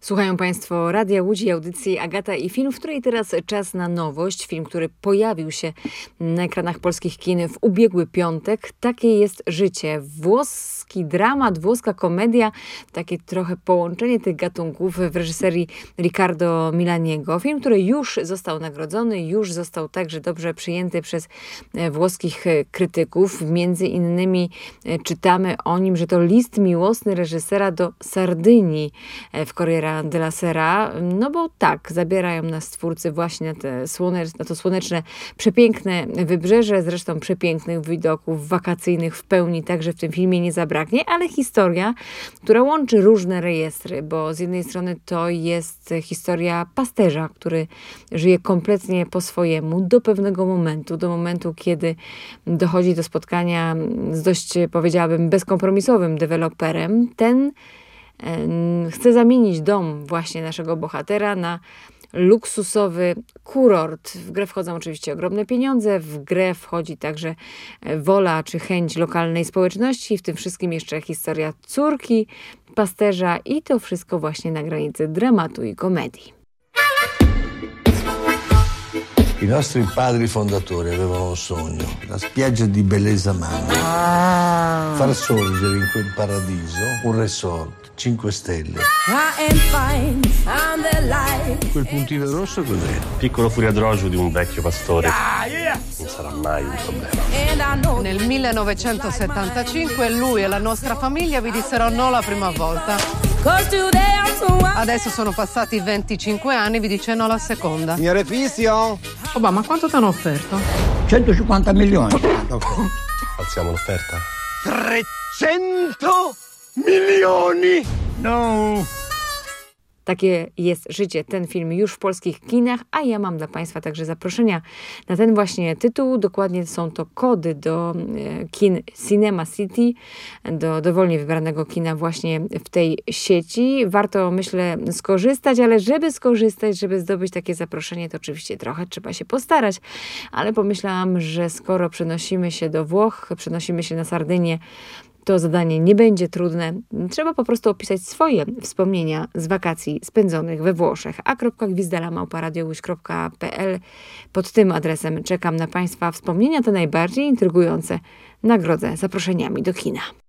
Słuchają Państwo Radia Łódź i audycji Agata i Film, w której teraz czas na nowość. Film, który pojawił się na ekranach polskich kin w ubiegły piątek. Takie jest życie. Włoski dramat, włoska komedia, takie trochę połączenie tych gatunków w reżyserii Riccardo Milaniego. Film, który już został nagrodzony, już został także dobrze przyjęty przez włoskich krytyków. Między innymi czytamy o nim, że to list miłosny reżysera do Sardynii w Corriere della Sera, no bo tak, zabierają nas twórcy właśnie na to słoneczne, przepiękne wybrzeże, zresztą przepięknych widoków wakacyjnych w pełni także w tym filmie nie zabraknie, ale historia, która łączy różne rejestry, bo z jednej strony to jest historia pasterza, który żyje kompletnie po swojemu do pewnego momentu, do momentu, kiedy dochodzi do spotkania z dość, powiedziałabym, bezkompromisowym deweloperem. Ten chce zamienić dom właśnie naszego bohatera na luksusowy kurort. W grę wchodzą oczywiście ogromne pieniądze, w grę wchodzi także wola czy chęć lokalnej społeczności, w tym wszystkim jeszcze historia córki pasterza i to wszystko właśnie na granicy dramatu i komedii. I nostri padri fondatori avevano un sogno, la spiaggia di Bellesa Manna. Far sorgere in quel paradiso un resort 5 stelle. Quel puntino rosso cos'è? Piccolo furiadrogio di un vecchio pastore. Non sarà mai un problema. Nel 1975 lui e la nostra famiglia vi dissero no la prima volta. Adesso sono passati 25 anni, vi dice no la seconda. Signore Fisio? Oh, ma quanto ti hanno offerto? 150 milioni. Alziamo l'offerta? 300 milioni! No! Takie jest życie. Ten film już w polskich kinach, a ja mam dla Państwa także zaproszenia na ten właśnie tytuł. Dokładnie są to kody do kin Cinema City, do dowolnie wybranego kina właśnie w tej sieci. Warto, myślę, skorzystać, ale żeby skorzystać, żeby zdobyć takie zaproszenie, to oczywiście trochę trzeba się postarać, ale pomyślałam, że skoro przenosimy się do Włoch, przenosimy się na Sardynię, to zadanie nie będzie trudne. Trzeba po prostu opisać swoje wspomnienia z wakacji spędzonych we Włoszech. a.gwizdala@radiołyś.pl. Pod tym adresem czekam na Państwa wspomnienia, te najbardziej intrygujące nagrodzę zaproszeniami do kina.